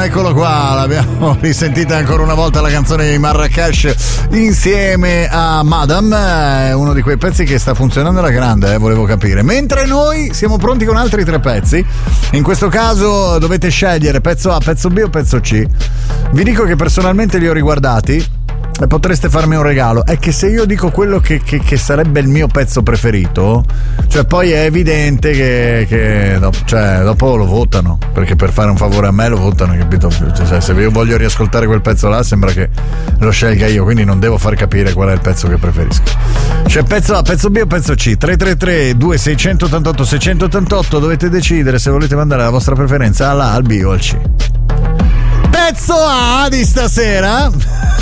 eccolo qua, l'abbiamo risentita ancora una volta la canzone di Marracash insieme a Madame, uno di quei pezzi che sta funzionando alla grande, volevo capire. Mentre noi siamo pronti con altri 3 pezzi, in questo caso dovete scegliere pezzo A, pezzo B o pezzo C. Vi dico che personalmente li ho riguardati e potreste farmi un regalo, è che se io dico quello che sarebbe il mio pezzo preferito, cioè poi è evidente che dopo lo votano, perché per fare un favore a me lo votano, capito? Cioè, se io voglio riascoltare quel pezzo là sembra che lo scelga io, quindi non devo far capire qual è il pezzo che preferisco. C'è pezzo A, pezzo B o pezzo C. 333 2688 688, dovete decidere se volete mandare la vostra preferenza all'A, al B o al C. Pezzo A di stasera